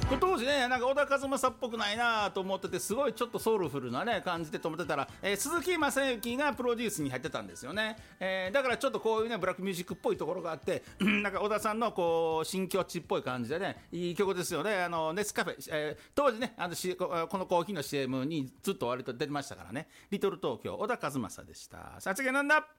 これ当時ね、なんか小田和正っぽくないなと思ってて、すごいちょっとソウルフルなね感じでと思ってたら、鈴木雅之がプロデュースに入ってたんですよね。だからちょっとこういうねブラックミュージックっぽいところがあってなんか小田さんのこう新境地っぽい感じでね、いい曲ですよね。ネスカフェ、当時ねこのコーヒーの CM にずっと割と出てましたからね。リトル東京、小田和正でした。さつげなんだ。